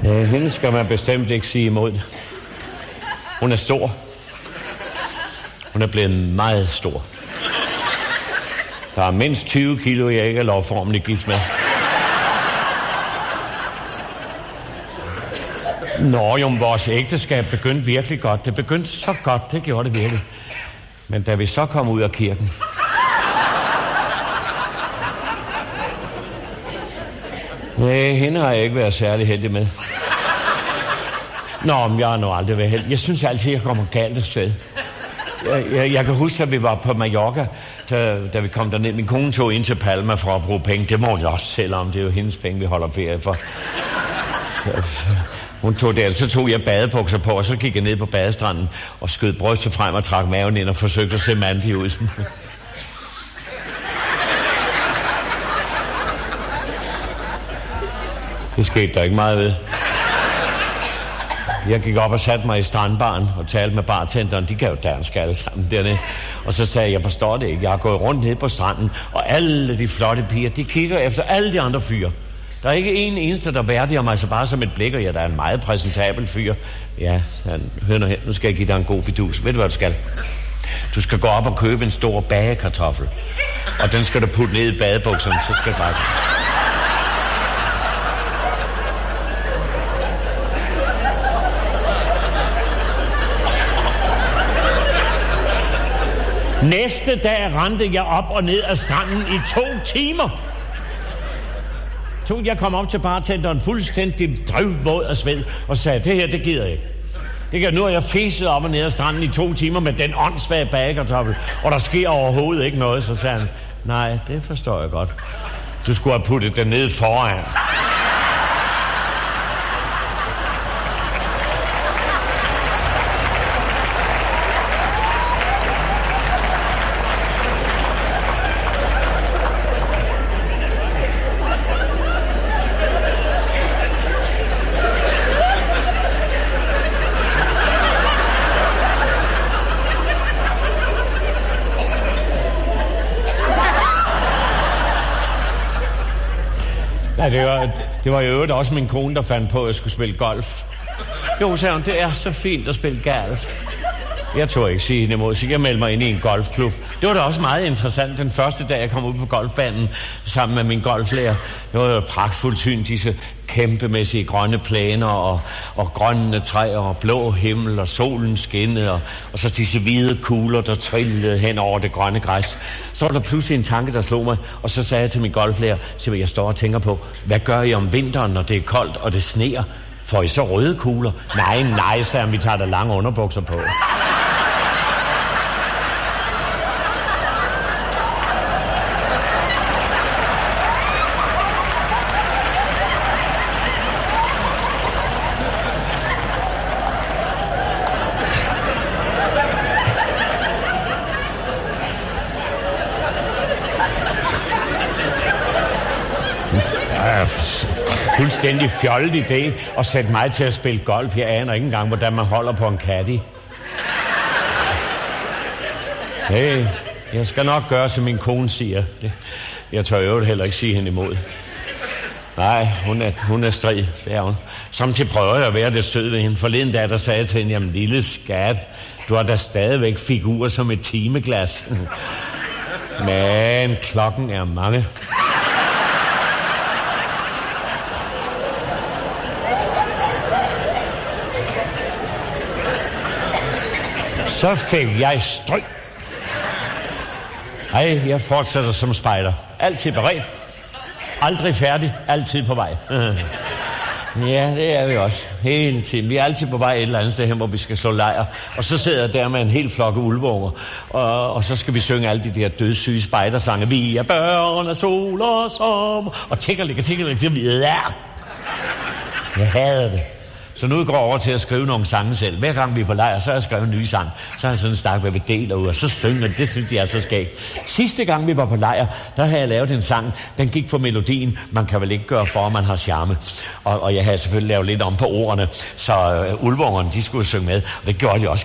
Hende skal man bestemt ikke sige imod. Hun er stor. Hun er blevet meget stor. Der er mindst 20 kilo, jeg ikke er lovformelig gift med. Nå jo, vores ægteskab begyndte virkelig godt. Det begyndte så godt, det gjorde det virkelig. Men da vi så kom ud af kirken... Nej, hende har jeg ikke været særlig heldig med. Nå, men jeg har nu aldrig været heldig. Jeg synes altid, jeg kommer galt af sted. Jeg kan huske, at vi var på Mallorca, da vi kom derned. Min kone tog ind til Palma for at bruge penge. Det må hun også selv om. Det er jo hendes penge, vi holder ferie for. Hun tog det, så tog jeg badebukser på, og så gik jeg ned på badestranden og skød brystet frem og trak maven ind og forsøgte at se mandig ud. Det skete der ikke meget ved. Jeg gik op og satte mig i strandbaren og talte med bartenderen. De gav jo dansk alle sammen dernede. Og så sagde jeg forstår det ikke. Jeg har gået rundt ned på stranden, og alle de flotte piger, de kigger efter alle de andre fyre. Der er ikke en eneste, der værdiger mig så bare som et blik, og jeg der er en meget præsentabel fyr. Ja, hør nu her, nu skal jeg give dig en god fidus. Ved du, hvad du skal? Du skal gå op og købe en stor bagekartoffel. Og den skal du putte ned i badebukserne, så skal du bare... Næste dag rendte jeg op og ned af stranden i 2 timer. Jeg kom op til bartenderen fuldstændig drøvvåd af sved og sagde, det her, det gider jeg ikke. Nu har jeg fæset op og ned af stranden i 2 timer med den åndssvage bagekartoffel, og der sker overhovedet ikke noget. Så sagde han, nej, det forstår jeg godt. Du skulle have puttet den ned foran. Ja, det var jo øvrigt også min kone, der fandt på, at jeg skulle spille golf. Jo, sagde hun, det er så fint at spille golf. Jeg tog ikke sige hende imod, så jeg meldte mig ind i en golfklub. Det var da også meget interessant. Den første dag, jeg kom ud på golfbanen sammen med min golflærer, det var jo et pragtfuldt syn, disse kæmpemæssige grønne planer og grønne træer og blå himmel og solen skinnede og så disse hvide kugler, der trillede hen over det grønne græs. Så var der pludselig en tanke, der slog mig, og så sagde jeg til min golflærer, så jeg står og tænker på, hvad gør I om vinteren, når det er koldt og det sneer? Får I så røde kugler? Nej, sagde han, vi tager da lange underbukser på. Fuldstændig fjollet idé at sætte mig til at spille golf. Jeg aner ikke engang, hvordan man holder på en caddy. Hey, jeg skal nok gøre, som min kone siger. Jeg tør jo heller ikke sige hende imod. Nej, hun er strid, det er hun. Samtidig prøver jeg at være det sød ved hende. Forleden dag, der sagde jeg til hende, jamen lille skat, du har da stadigvæk figurer som et timeglas. Men klokken er mange. Så fik jeg stryg. Ej, jeg fortsætter som spejder. Altid beredt. Aldrig færdig. Altid på vej. Ja, det er vi også. Hele tiden. Vi er altid på vej et eller andet sted hen, hvor vi skal slå lejr. Og så sidder jeg der med en hel flok ulveunger. Og så skal vi synge alle de der dødssyge spejdersange. Vi er børn af sol og sommer. Og tiggerligge. Jeg hader det. Så nu går jeg over til at skrive nogle sange selv. Hver gang vi er på lejr, så har jeg skrevet en ny sang. Så har jeg sådan en stak, hvad vi deler ud, og så synger det. Synes jeg er så skægt. Sidste gang vi var på lejr, der havde jeg lavet en sang. Den gik på melodien. Man kan vel ikke gøre for, at man har charme. Og jeg havde selvfølgelig lavet lidt om på ordene. Så ulvungerne, de skulle synge med. Og det gjorde de også.